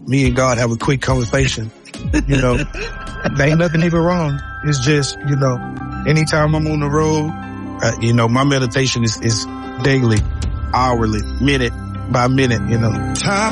me and God have a quick conversation. You know, there ain't nothing even wrong. It's just, you know, anytime I'm on the road, you know, my meditation is daily, hourly, minute by minute, you know.